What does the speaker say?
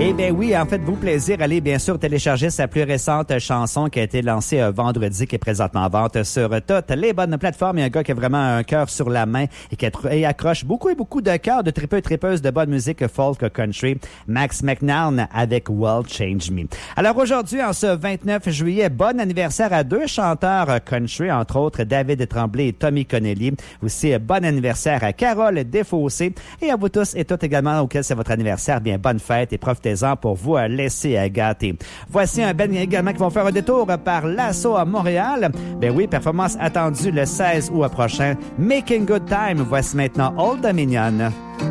Eh bien oui, en faites-vous plaisir. Allez bien sûr télécharger sa plus récente chanson qui a été lancée vendredi, qui est présentement en vente sur toutes les bonnes plateformes. Il y a un gars qui a vraiment un cœur sur la main et qui accroche beaucoup de cœurs de tripeux et tripeuses de bonne musique folk country. Max McNown avec World Change Me. Alors aujourd'hui, en ce 29 juillet, bon anniversaire à deux chanteurs country, entre autres David Tremblay et Tommy Connelly. Aussi, bon anniversaire à Carole Desfossés et à vous tous et toutes également auxquels c'est votre anniversaire. Bien, bonne fête et profitez-en pour vous laisser gâter. Voici un band également qui vont faire un détour par l'Assaut à Montréal. Ben oui, performance attendue le 16 août prochain. Making Good Time. Voici maintenant Old Dominion.